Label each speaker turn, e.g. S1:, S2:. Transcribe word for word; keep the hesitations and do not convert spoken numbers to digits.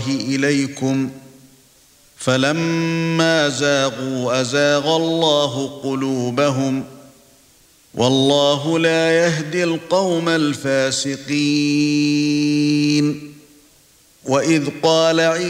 S1: إليكم فلما زاغوا أزاغ الله قلوبهم والله لا يهدي القوم الفاسقين. وإذ قال